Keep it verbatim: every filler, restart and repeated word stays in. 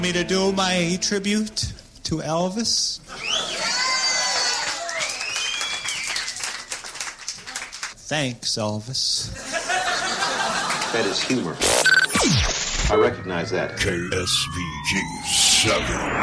Me to do my tribute to Elvis? Thanks, Elvis. That is humor. I recognize that. K S V G seven.